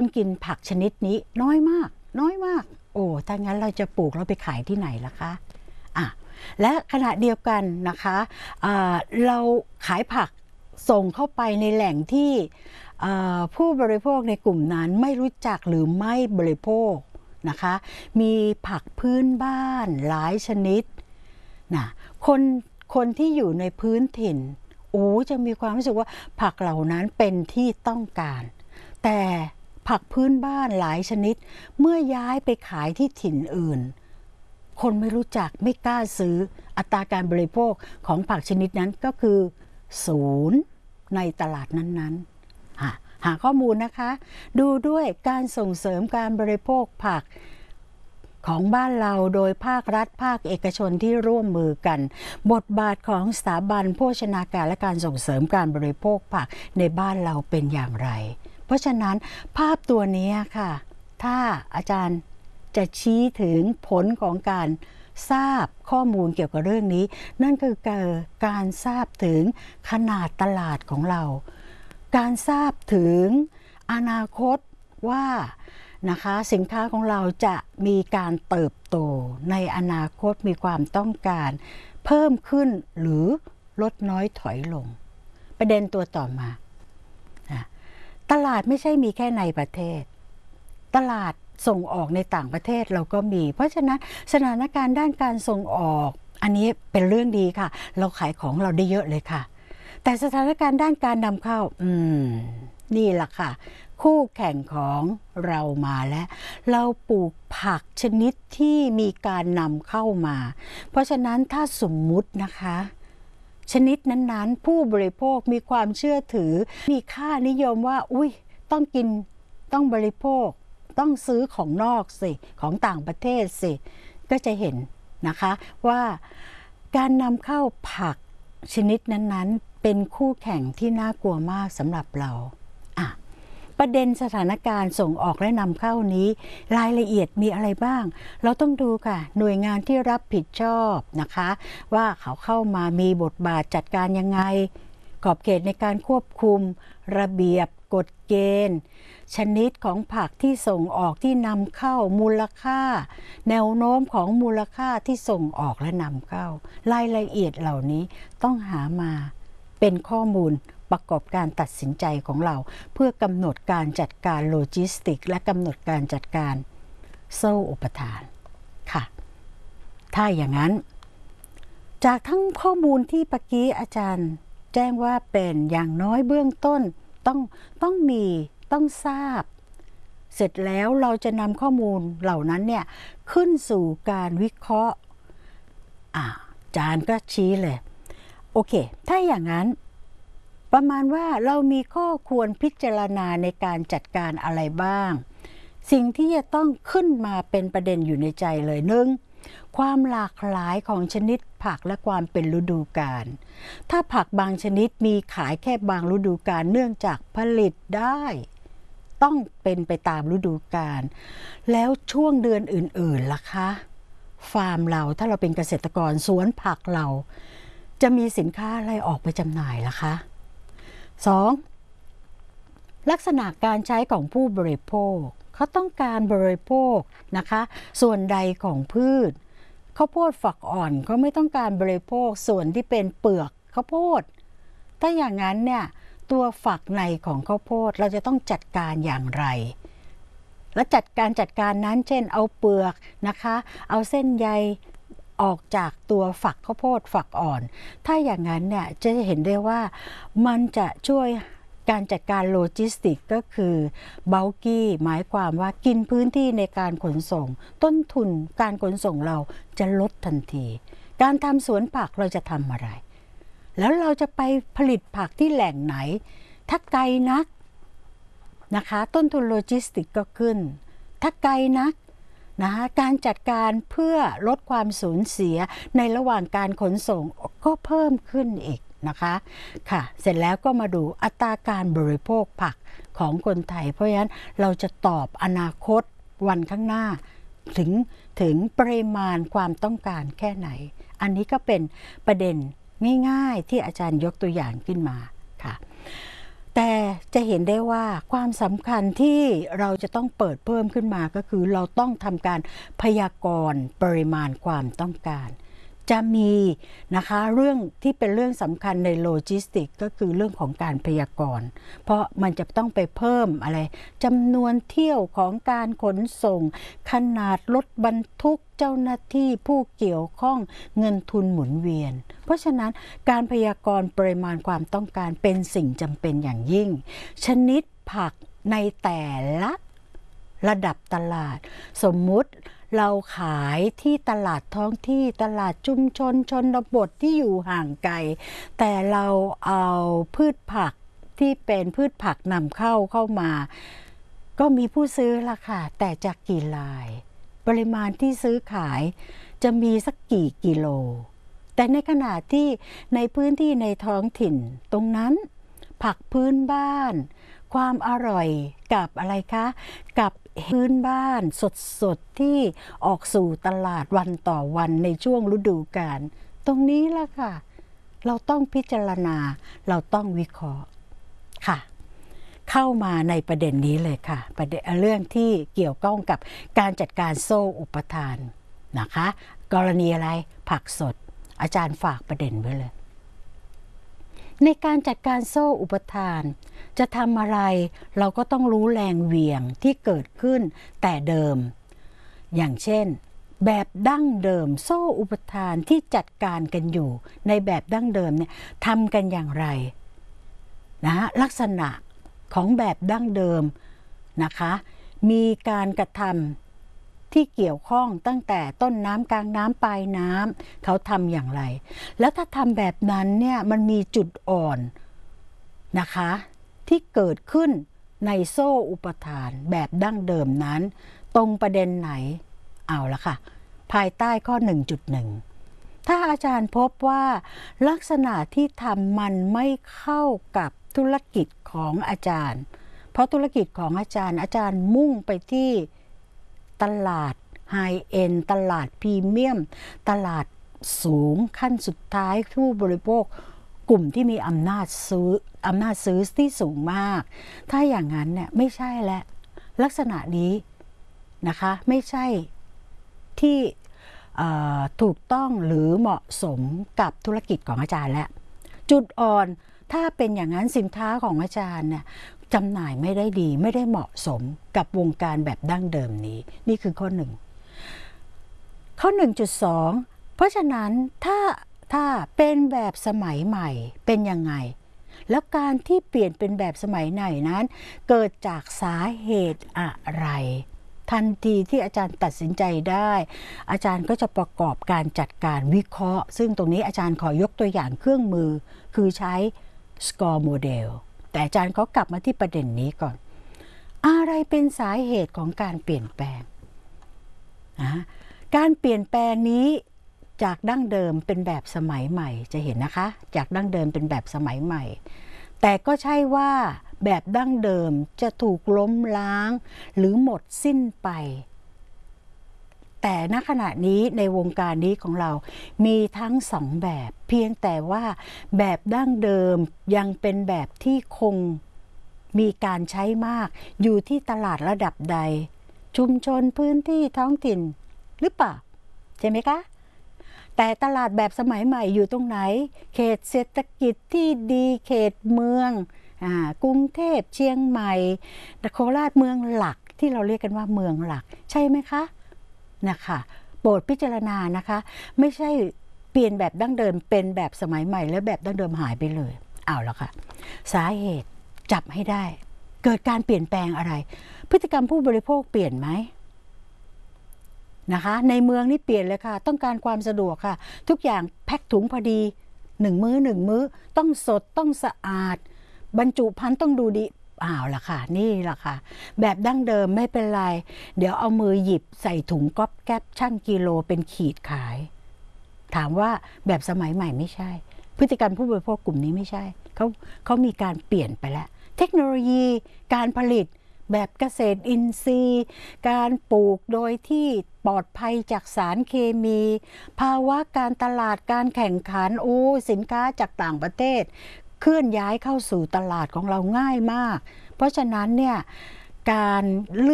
กินผักชนิดนี้น้อยมากน้อยมากโอ้ถ้างั้นเราจะปลูกแล้วไปขายที่ไหนล่ะคะและขณะเดียวกันนะคะเราขายผักส่งเข้าไปในแหล่งที่ผู้บริโภคในกลุ่มนั้นไม่รู้จักหรือไม่บริโภคนะคะมีผักพื้นบ้านหลายชนิดนะคนที่อยู่ในพื้นถิ่นจะมีความรู้สึกว่าผักเหล่านั้นเป็นที่ต้องการแต่ผักพื้นบ้านหลายชนิดเมื่อย้ายไปขายที่ถิ่นอื่นคนไม่รู้จักไม่กล้าซื้ออัตราการบริโภคของผักชนิดนั้นก็คือ0ในตลาดนั้นๆหาข้อมูลนะคะดูด้วยการส่งเสริมการบริโภคผักของบ้านเราโดยภาครัฐภาคเอกชนที่ร่วมมือกันบทบาทของสถาบันโภชนาการและการส่งเสริมการบริโภคผักในบ้านเราเป็นอย่างไรเพราะฉะนั้นภาพตัวนี้ค่ะถ้าอาจารย์จะชี้ถึงผลของการทราบข้อมูลเกี่ยวกับเรื่องนี้นั่นคือการทราบถึงขนาดตลาดของเราการทราบถึงอนาคตว่านะคะสินค้าของเราจะมีการเติบโตในอนาคตมีความต้องการเพิ่มขึ้นหรือลดน้อยถอยลงประเด็นตัวต่อมาตลาดไม่ใช่มีแค่ในประเทศตลาดส่งออกในต่างประเทศเราก็มีเพราะฉะนั้นสถานการณ์ด้านการส่งออกอันนี้เป็นเรื่องดีค่ะเราขายของเราได้เยอะเลยค่ะแต่สถานการณ์ด้านการนำเข้านี่แหละค่ะคู่แข่งของเรามาแล้วเราปลูกผักชนิดที่มีการนำเข้ามาเพราะฉะนั้นถ้าสมมุตินะคะชนิดนั้นๆผู้บริโภคมีความเชื่อถือมีค่านิยมว่าต้องกินต้องบริโภคต้องซื้อของนอกสิของต่างประเทศสิก็จะเห็นนะคะว่าการนำเข้าผักชนิดนั้นๆเป็นคู่แข่งที่น่ากลัวมากสำหรับเราประเด็นสถานการณ์ส่งออกและนำเข้านี้รายละเอียดมีอะไรบ้างเราต้องดูค่ะหน่วยงานที่รับผิดชอบนะคะว่าเขาเข้ามามีบทบาทจัดการยังไงขอบเขตในการควบคุมระเบียบกฎเกณฑ์ชนิดของผักที่ส่งออกที่นำเข้ามูลค่าแนวโน้มของมูลค่าที่ส่งออกและนำเข้ารายละเอียดเหล่านี้ต้องหามาเป็นข้อมูลประกอบการตัดสินใจของเราเพื่อกำหนดการจัดการโลจิสติกและกำหนดการจัดการโซ่อุปทานค่ะถ้าอย่างนั้นจากทั้งข้อมูลที่เมื่อกี้อาจารย์แจ้งว่าเป็นอย่างน้อยเบื้องต้นต้องทราบเสร็จแล้วเราจะนำข้อมูลเหล่านั้นเนี่ยขึ้นสู่การวิเคราะห์อาจารย์ก็ชี้เลยโอเคถ้าอย่างนั้นประมาณว่าเรามีข้อควรพิจารณาในการจัดการอะไรบ้างสิ่งที่จะต้องขึ้นมาเป็นประเด็นอยู่ในใจเลย1ความหลากหลายของชนิดผักและความเป็นฤดูกาลถ้าผักบางชนิดมีขายแค่บางฤดูกาลเนื่องจากผลิตได้ต้องเป็นไปตามฤดูกาลแล้วช่วงเดือนอื่นๆล่ะคะฟาร์มเราถ้าเราเป็นเกษตรกรสวนผักเราจะมีสินค้าอะไรออกไปจำหน่ายล่ะคะ2ลักษณะการใช้ของผู้บริโภคเขาต้องการบริโภคนะคะส่วนใดของพืชข้าวโพดฝักอ่อนเขาไม่ต้องการบริโภคส่วนที่เป็นเปลือกข้าวโพดถ้าอย่างนั้นเนี่ยตัวฝักในของข้าวโพดเราจะต้องจัดการอย่างไรและจัดการนั้นเช่นเอาเปลือกนะคะเอาเส้นใยออกจากตัวฝักข้าวโพดฝักอ่อนถ้าอย่างนั้นเนี่ยจะเห็นได้ว่ามันจะช่วยการจัดการโลจิสติกก็คือเบลกี้หมายความว่ากินพื้นที่ในการขนส่งต้นทุนการขนส่งเราจะลดทันทีการทำสวนผักเราจะทำอะไรแล้วเราจะไปผลิตผักที่แหล่งไหนถ้าไกลนักนะคะต้นทุนโลจิสติกก็ขึ้นถ้าไกลนักนะคะการจัดการเพื่อลดความสูญเสียในระหว่างการขนส่งก็เพิ่มขึ้นอีกนะคะค่ะเสร็จแล้วก็มาดูอัตราการบริโภคผักของคนไทยเพราะฉะนั้นเราจะตอบอนาคตวันข้างหน้าถึงปริมาณความต้องการแค่ไหนอันนี้ก็เป็นประเด็นง่ายๆที่อาจารย์ยกตัวอย่างขึ้นมาค่ะแต่จะเห็นได้ว่าความสำคัญที่เราจะต้องเปิดเพิ่มขึ้นมาก็คือเราต้องทำการพยากรณ์ปริมาณความต้องการจะมีนะคะเรื่องที่เป็นเรื่องสำคัญในโลจิสติกก็คือเรื่องของการพยากรณ์เพราะมันจะต้องไปเพิ่มอะไรจำนวนเที่ยวของการขนส่งขนาดรถบรรทุกเจ้าหน้าที่ผู้เกี่ยวข้องเงินทุนหมุนเวียนเพราะฉะนั้นการพยากรณ์ปริมาณความต้องการเป็นสิ่งจำเป็นอย่างยิ่งชนิดผักในแต่ละระดับตลาดสมมุติเราขายที่ตลาดท้องที่ตลาดชุมชนชนบทที่อยู่ห่างไกลแต่เราเอาพืชผักที่เป็นพืชผักนำเข้ามาก็มีผู้ซื้อละค่ะแต่จากกี่รายปริมาณที่ซื้อขายจะมีสักกี่กิโลแต่ในขณะที่ในพื้นที่ในท้องถิ่นตรงนั้นผักพื้นบ้านความอร่อยกับอะไรคะกับพื้นบ้านสดๆที่ออกสู่ตลาดวันต่อวันในช่วงฤดูกาลตรงนี้ล่ะค่ะเราต้องพิจารณาเราต้องวิเคราะห์ค่ะเข้ามาในประเด็นนี้เลยค่ะประเด็นเรื่องที่เกี่ยวข้องกับการจัดการโซ่อุปทานนะคะกรณีอะไรผักสดอาจารย์ฝากประเด็นไว้เลยในการจัดการโซ่อุปทานจะทำอะไรเราก็ต้องรู้แรงเหวี่ยงที่เกิดขึ้นแต่เดิมอย่างเช่นแบบดั้งเดิมโซ่อุปทานที่จัดการกันอยู่ในแบบดั้งเดิมเนี่ยทำกันอย่างไรนะลักษณะของแบบดั้งเดิมนะคะมีการกระทำที่เกี่ยวข้องตั้งแต่ต้นน้ำกลางน้ำปลายน้ำเขาทำอย่างไรแล้วถ้าทำแบบนั้นเนี่ยมันมีจุดอ่อนนะคะที่เกิดขึ้นในโซ่อุปทานแบบดั้งเดิมนั้นตรงประเด็นไหนเอาละค่ะภายใต้ข้อ 1.1 ถ้าอาจารย์พบว่าลักษณะที่ทำมันไม่เข้ากับธุรกิจของอาจารย์เพราะธุรกิจของอาจารย์มุ่งไปที่ตลาดไฮเอ็นด์ตลาดพรีเมียมตลาดสูงขั้นสุดท้ายผู้บริโภคกลุ่มที่มีอำนาจซื้อที่สูงมากถ้าอย่างนั้นเนี่ยไม่ใช่และลักษณะนี้นะคะไม่ใช่ที่ถูกต้องหรือเหมาะสมกับธุรกิจของอาจารย์และจุดอ่อนถ้าเป็นอย่างนั้นสินค้าของอาจารย์เนี่ยจำหน่ายไม่ได้ดีไม่ได้เหมาะสมกับวงการแบบดั้งเดิมนี้นี่คือข้อ 1ข้อ 1.2 เพราะฉะนั้นถ้าเป็นแบบสมัยใหม่เป็นยังไงแล้วการที่เปลี่ยนเป็นแบบสมัยไหนนั้นเกิดจากสาเหตุอะไรทันทีที่อาจารย์ตัดสินใจได้อาจารย์ก็จะประกอบการจัดการวิเคราะห์ซึ่งตรงนี้อาจารย์ขอยกตัวอย่างเครื่องมือคือใช้ SCORE Model แต่อาจารย์ก็กลับมาที่ประเด็นนี้ก่อนอะไรเป็นสาเหตุของการเปลี่ยนแปลงนะการเปลี่ยนแปลงนี้จากดั้งเดิมเป็นแบบสมัยใหม่จะเห็นนะคะจากดั้งเดิมเป็นแบบสมัยใหม่แต่ก็ใช่ว่าแบบดั้งเดิมจะถูกล้มล้างหรือหมดสิ้นไปแต่ณขณะนี้ในวงการนี้ของเรามีทั้งสองแบบเพียงแต่ว่าแบบดั้งเดิมยังเป็นแบบที่คงมีการใช้มากอยู่ที่ตลาดระดับใดชุมชนพื้นที่ท้องถิ่นหรือเปล่าใช่ไหมคะแต่ตลาดแบบสมัยใหม่อยู่ตรงไหนเขตเศรษฐกิจที่ดีเขตเมืองกรุงเทพเชียงใหม่โคราชเมืองหลักที่เราเรียกกันว่าเมืองหลักใช่ไหมคะนะคะโปรดพิจารณานะคะไม่ใช่เปลี่ยนแบบดั้งเดิมเป็นแบบสมัยใหม่แล้วแบบดั้งเดิมหายไปเลยเอาละค่ะสาเหตุจับให้ได้เกิดการเปลี่ยนแปลงอะไรพฤติกรรมผู้บริโภคเปลี่ยนไหมนะคะในเมืองนี่เปลี่ยนเลยค่ะต้องการความสะดวกค่ะทุกอย่างแพ็คถุงพอดี1 มื้อต้องสดต้องสะอาดบรรจุภัณฑ์ต้องดูดีล่ะค่ะนี่ล่ะค่ะแบบดั้งเดิมไม่เป็นไรเดี๋ยวเอามือหยิบใส่ถุงก๊อบแก๊บชั่งกิโลเป็นขีดขายถามว่าแบบสมัยใหม่ไม่ใช่พฤติกรรมผู้บริโภคกลุ่มนี้ไม่ใช่เขามีการเปลี่ยนไปแล้วเทคโนโลยีการผลิตแบบเกษตรอินทรีย์การปลูกโดยที่ปลอดภัยจากสารเคมีภาวะการตลาดการแข่งขันสินค้าจากต่างประเทศเคลื่อนย้ายเข้าสู่ตลาดของเราง่ายมากเพราะฉะนั้นเนี่ยการเลือก